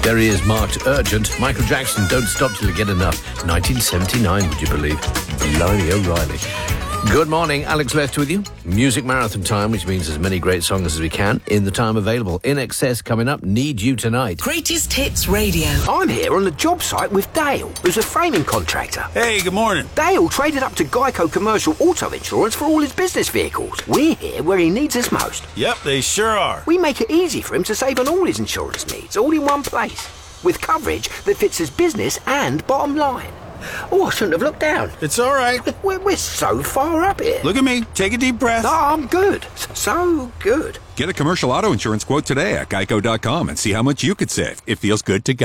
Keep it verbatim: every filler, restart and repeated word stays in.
There he is, marked urgent. Michael Jackson, Don't Stop Till You Get Enough. nineteen seventy-nine, would you believe? Blimey O'Reilly. Good morning, Alex Left with you. Music marathon time, which means as many great songs as we can in the time available. In Excess coming up, Need You Tonight. Greatest Hits Radio. I'm here on the job site with Dale, who's a framing contractor. Hey, good morning. Dale traded up to Geico Commercial Auto Insurance for all his business vehicles. We're here where he needs us most. Yep, they sure are. We make it easy for him to save on all his insurance needs, all in one place, with coverage that fits his business and bottom line. Oh, I shouldn't have looked down. It's all right. We're, we're so far up here. Look at me. Take a deep breath. No, I'm good. So good. Get a commercial auto insurance quote today at geico dot com and see how much you could save. It feels good to go.